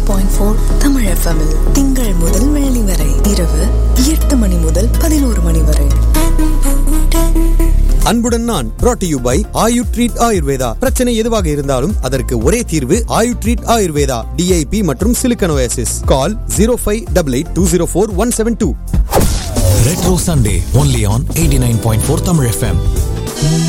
89.4 Tamil FM -இல் திங்கள் முதல் வெள்ளி வரை இரவு 8 மணி முதல் 11 மணி வரை. அன்புடன் நான் brought to you by Ayu treat Ayurveda. பிரச்சனை எதுவாக இருந்தாலும் அதற்கு ஒரே தீர்வு ஆயு ட்ரீட் ஆயுர்வேதா. DIP மற்றும் Silicon Oasis. Call 0588204172. Retro Sunday only on 89.4 Tamil FM.